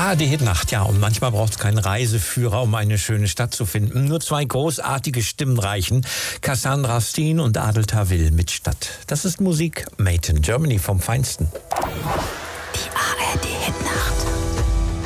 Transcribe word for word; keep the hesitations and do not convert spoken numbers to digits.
A R D-Hitnacht, ja, und manchmal braucht es keinen Reiseführer, um eine schöne Stadt zu finden. Nur zwei großartige Stimmen reichen. Cassandra Steen und Adel Tawil mit Stadt. Das ist Musik made in Germany vom Feinsten.